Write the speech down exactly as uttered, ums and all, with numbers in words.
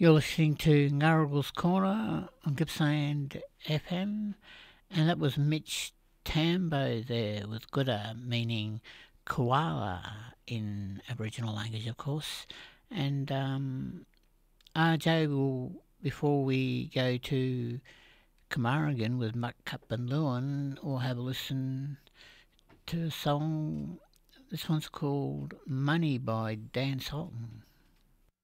You're listening to Ngurragle's Corner on Gippsland F M, and that was Mitch Tambo there with Gooda, meaning koala in Aboriginal language, of course. And um, R J will, before we go to Carmarthen with Muck Cup and Lewin, we'll have a listen to a song. This one's called Money by Dan Sultan.